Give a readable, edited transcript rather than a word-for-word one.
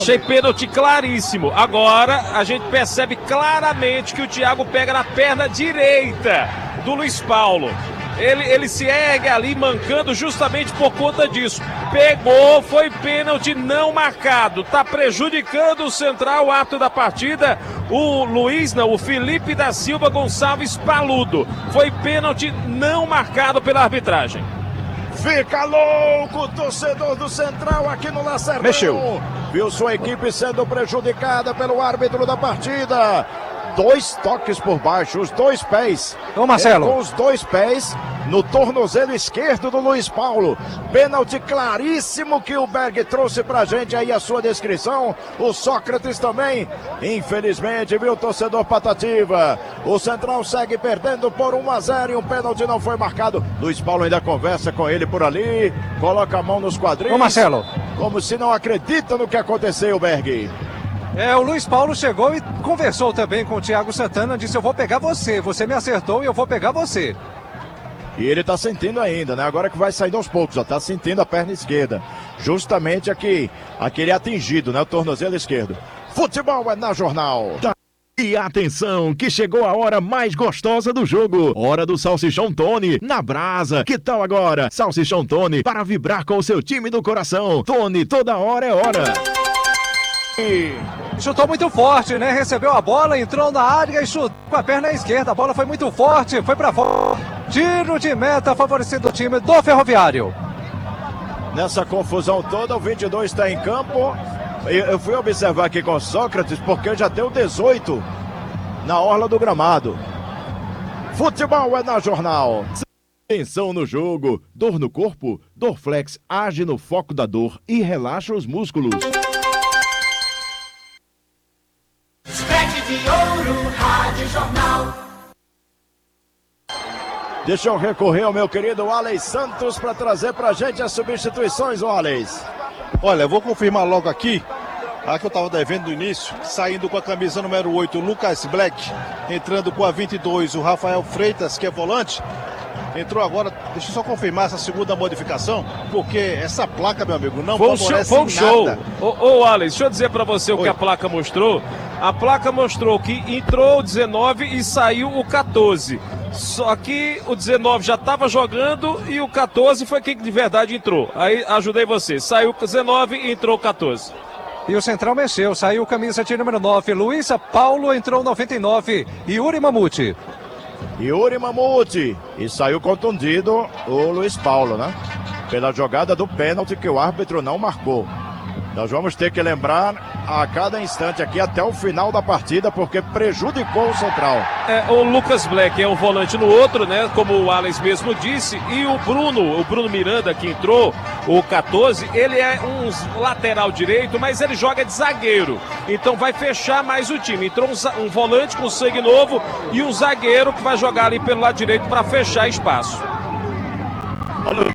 Achei pênalti claríssimo. Agora a gente percebe claramente que o Thiago pega na perna direita do Luiz Paulo. Ele se ergue ali mancando justamente por conta disso. Pegou, foi pênalti não marcado. Tá prejudicando o central, o árbitro da partida, o Felipe da Silva Gonçalves Paludo. Foi pênalti não marcado pela arbitragem. Fica louco o torcedor do Central aqui no Lacerdão. Mexeu. Viu sua equipe sendo prejudicada pelo árbitro da partida. 2 toques por baixo, os 2 pés. Ô Marcelo. Com os 2 pés no tornozelo esquerdo do Luiz Paulo. Pênalti claríssimo que o Berg trouxe pra gente aí a sua descrição. O Sócrates também. Infelizmente, viu, torcedor Patativa. O Central segue perdendo por 1-0 e um pênalti não foi marcado. Luiz Paulo ainda conversa com ele por ali. Coloca a mão nos quadris. Ô Marcelo. Como se não acredita no que aconteceu, Berg. O Luiz Paulo chegou e conversou também com o Thiago Santana, disse: eu vou pegar você me acertou e eu vou pegar você. E ele tá sentindo ainda, né? Agora que vai saindo aos poucos, já tá sentindo a perna esquerda. Justamente aqui, aquele atingido, né? O tornozelo esquerdo. Futebol é na Jornal. E atenção, que chegou a hora mais gostosa do jogo. Hora do Salsichão Tony, na brasa. Que tal agora? Salsichão Tony, para vibrar com o seu time do coração. Tony, toda hora é hora. Chutou muito forte, né? Recebeu a bola, entrou na área e chutou com a perna esquerda. A bola foi muito forte, foi pra fora. Tiro de meta favorecendo o time do Ferroviário. Nessa confusão toda, o 22 está em campo. Eu fui observar aqui com o Sócrates porque já deu 18 na orla do gramado. Futebol é na Jornal. Tensão no jogo, dor no corpo? Dorflex age no foco da dor e relaxa os músculos. De Ouro, Rádio Jornal. Deixa eu recorrer ao meu querido Alex Santos para trazer pra gente as substituições, Alex. Olha, eu vou confirmar logo aqui, a que eu estava devendo no início, saindo com a camisa número 8, o Lucas Black, entrando com a 22, o Rafael Freitas, que é volante. Entrou agora, deixa eu só confirmar essa segunda modificação, porque essa placa, meu amigo, não favorece nada. Show. Ô, Alex, deixa eu dizer pra você o que a placa mostrou. A placa mostrou que entrou o 19 e saiu o 14. Só que o 19 já estava jogando e o 14 foi quem de verdade entrou. Aí ajudei você. Saiu o 19 e entrou o 14. E o Central mexeu, saiu camisa de número 9, Luísa Paulo entrou 99, Yuri Mamute. E saiu contundido o Luiz Paulo, né? Pela jogada do pênalti que o árbitro não marcou. Nós vamos ter que lembrar a cada instante aqui até o final da partida, porque prejudicou o Central. O Lucas Black é um volante no outro, né? Como o Alex mesmo disse. E o Bruno Miranda, que entrou, o 14, ele é um lateral direito, mas ele joga de zagueiro. Então vai fechar mais o time. Entrou um volante com sangue novo e um zagueiro que vai jogar ali pelo lado direito para fechar espaço.